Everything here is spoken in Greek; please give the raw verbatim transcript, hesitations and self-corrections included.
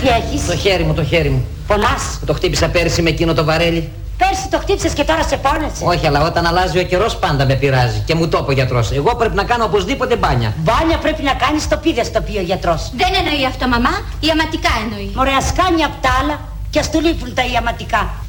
Τι έχεις? Το χέρι μου, το χέρι μου. Πονάς? Το χτύπησα πέρσι με εκείνο το βαρέλι. Πέρσι το χτύπησες και τώρα σε πόνεσαι. Όχι, αλλά όταν αλλάζει ο καιρός πάντα με πειράζει. Και μου το είπε ο γιατρός. Εγώ πρέπει να κάνω οπωσδήποτε μπάνια. Μπάνια πρέπει να κάνεις, το πήδες το πει ο γιατρός. Δεν εννοεί αυτό, μαμά. Ιαματικά εννοεί. Μωρέ, ας κάνει απ' τα άλλα και ας του λείπουν τα ιαματικά.